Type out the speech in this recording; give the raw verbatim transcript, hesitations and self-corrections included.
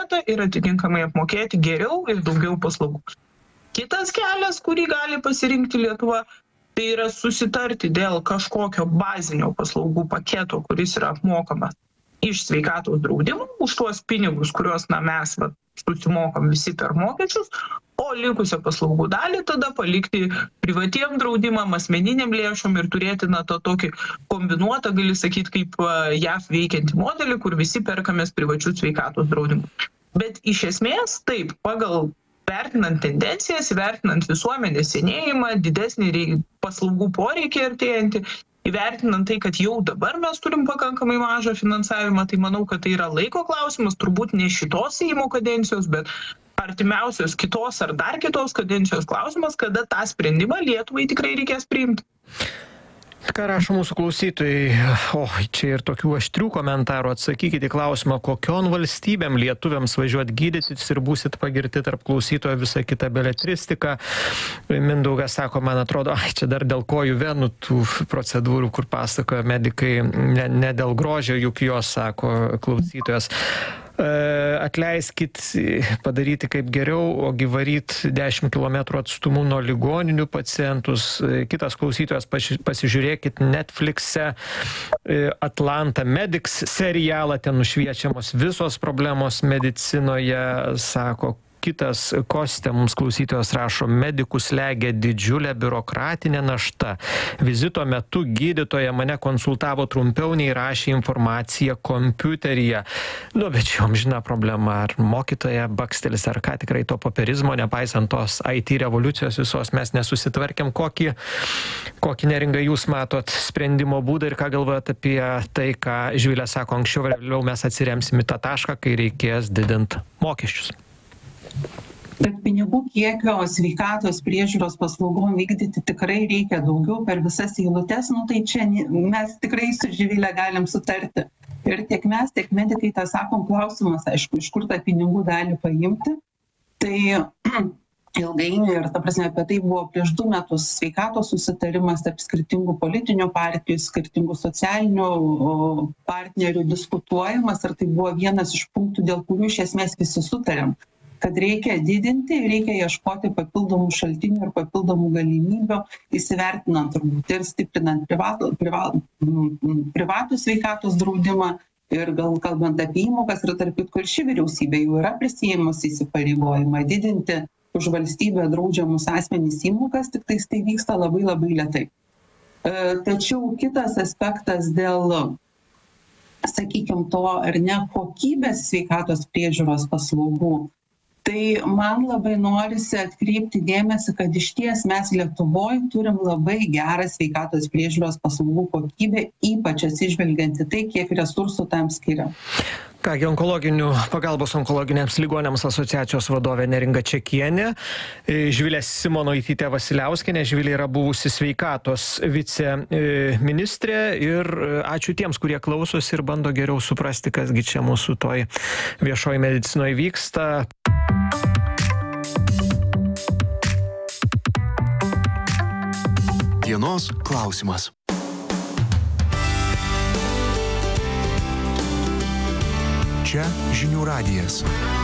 biudžetą ir atitinkamai apmokėti geriau ir daugiau paslaugų. Kitas kelias, kurį gali pasirinkti Lietuva, tai yra susitarti dėl kažkokio bazinio paslaugų paketo, kuris yra apmokamas iš sveikatos draudimo už tuos pinigus, kuriuos na, mes va, susimokam visi per mokesčius, o likusią paslaugų dalį tada palikti privatiem draudimam, asmeniniam lėšom ir turėti na, tą tokį kombinuotą, gali sakyti, kaip J A V veikiantį modelį, kur visi perkamės privačių sveikatos draudimų. Bet iš esmės, taip, pagal vertinant tendencijas, vertinant visuomenės senėjimą, didesnį paslaugų poreikį artėjantį, įvertinant tai, kad jau dabar mes turim pakankamai mažą finansavimą, tai manau, kad tai yra laiko klausimas, turbūt ne šitos Seimo kadencijos, bet artimiausios kitos ar dar kitos kadencijos klausimas, kada tą sprendimą Lietuvai tikrai reikės priimti. Ką rašo mūsų klausytojai? O, čia ir tokių aštrių komentarų. Atsakykite į klausimą, kokion valstybėm lietuviams važiuoti gydytis ir būsit pagirti tarp klausytojo visą kitą beletristiką. Mindaugas sako, man atrodo, ai, čia dar dėl kojų venų tų procedūrų, kur pasakoja medikai, ne, ne dėl grožio, juk jos, sako klausytojas. Atleiskit padaryti kaip geriau, ogi varyt dešimt kilometrų atstumu nuo ligoninių pacientus. Kitas klausytojas, pasižiūrėkit Netflix'e Atlanta Medics serialą, ten nušviečiamos visos problemos medicinoje, sako. Kitas Kostė mums klausytojas rašo, medikus slegia didžiulė biurokratinė našta. Vizito metu gydytoja mane konsultavo trumpiau nei rašė informaciją kompiuteryje. Nu, bet čia amžina problema, ar mokytoja bakstelis, ar ką, tikrai to popierizmo, nepaisant tos I T revoliucijos visos, mes nesusitvarkėm. Kokį, kokį Neringa jūs matot sprendimo būdą ir ką galvojat apie tai, ką Živilė sako, anksčiau vėliau mes atsiremsim į tą tašką, kai reikės didinti mokesčius. Bet pinigų kiekio sveikatos priežiūros paslaugom vykdyti tikrai reikia daugiau per visas eilutes, nu tai čia mes tikrai su Živilė galim sutarti. Ir tiek mes, tiek medikai tą sakom, klausimas, aišku, iš kur tą pinigų dalį paimti. Tai ilgainiui, ir ta prasme, apie tai buvo prieš du metus sveikatos susitarimas tarp skirtingų politinių partijų, skirtingų socialinių partnerių diskutuojamas, ir tai buvo vienas iš punktų, dėl kurių iš esmės visi sutarėm, kad reikia didinti, reikia ieškoti papildomų šaltinių ir papildomų galimybių, įsivertinant turbūt ir stiprinant privatų, privatų, privatų sveikatos draudimą ir gal kalbant apie įmokas, ir tarp kitko ir ši vyriausybė jau yra prisiėmusi įsipareigojimą didinti už valstybę draudžiamus asmenys įmokas, tik tais tai vyksta labai labai lėtai. Tačiau kitas aspektas dėl, sakykime, to ar ne kokybės sveikatos priežiūros paslaugų, tai man labai norisi atkreipti dėmesį, kad išties mes Lietuvoje turim labai gerą sveikatos priežiūros paslaugų kokybę, ypač atsižvelgiant į tai, kiek resursų tam skiria. Kągi, onkologinių pagalbos onkologiniams ligonėms asociacijos vadovė Neringa Čekienė, Živilė Simonaitytė Vasiliauskienė. Živilė yra buvusi sveikatos viceministrė ir ačiū tiems, kurie klausosi ir bando geriau suprasti, kasgi čia mūsų toj viešoj medicinoje vyksta. Dienos klausimas. Čia žinių radijas.